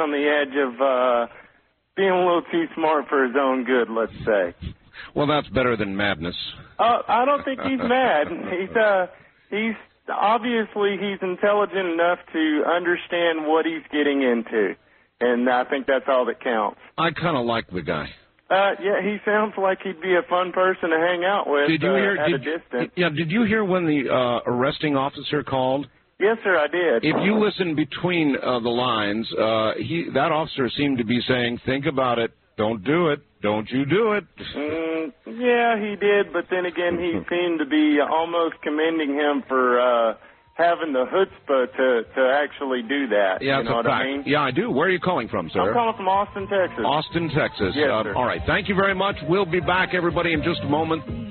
on the edge of being a little too smart for his own good, let's say. Well, that's better than madness. I don't think he's mad. He's obviously he's intelligent enough to understand what he's getting into, and I think that's all that counts. I kind of like the guy. Yeah, he sounds like he'd be a fun person to hang out with at a distance. Yeah, did you hear when the arresting officer called? Yes, sir, I did. If you listen between the lines, that officer seemed to be saying, think about it, don't do it, don't you do it. Yeah, he did, but then again, he seemed to be almost commending him for having the chutzpah to actually do that. Yeah, you know what I mean? Yeah, I do. Where are you calling from, sir? I'm calling from Austin, Texas. Austin, Texas. Yes, sir. All right, thank you very much. We'll be back, everybody, in just a moment.